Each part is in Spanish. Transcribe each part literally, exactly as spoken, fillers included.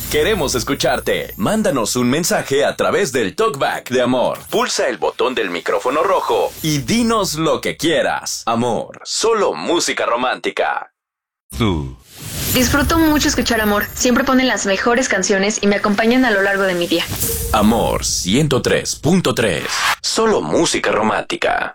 Queremos escucharte. Mándanos un mensaje a través del Talkback de Amor. Pulsa el botón del micrófono rojo y dinos lo que quieras. Amor, solo música romántica. Tú. Disfruto mucho escuchar Amor. Siempre ponen las mejores canciones y me acompañan a lo largo de mi día. Amor ciento tres punto tres. Solo música romántica.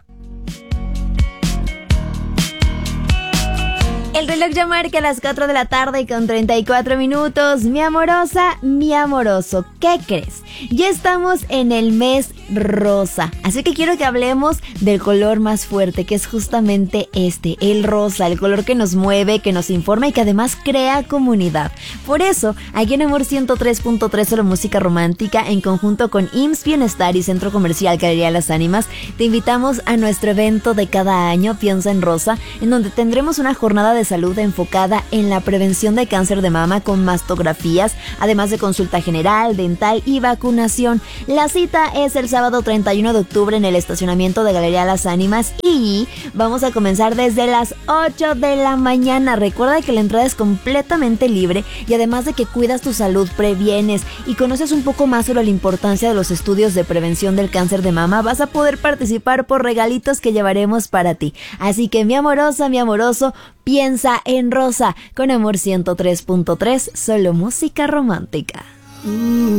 El reloj ya marca las cuatro de la tarde con treinta y cuatro minutos. Mi amorosa, mi amoroso, ¿qué crees? Ya estamos en el mes rosa, así que quiero que hablemos del color más fuerte, que es justamente este, el rosa, el color que nos mueve, que nos informa y que además crea comunidad. Por eso, aquí en Amor ciento tres punto tres, solo música romántica, en conjunto con I M S S Bienestar y Centro Comercial Galería Las Ánimas, te invitamos a nuestro evento de cada año, Piensa en Rosa, en donde tendremos una jornada de salud enfocada en la prevención de cáncer de mama con mastografías, además de consulta general, dental y vacunación. La cita es el sábado treinta y uno de octubre en el estacionamiento de Galería Las Ánimas y vamos a comenzar desde las ocho de la mañana. Recuerda que la entrada es completamente libre y además de que cuidas tu salud, previenes y conoces un poco más sobre la importancia de los estudios de prevención del cáncer de mama, vas a poder participar por regalitos que llevaremos para ti. Así que mi amorosa, mi amoroso, piensa en rosa con Amor ciento tres punto tres, solo música romántica.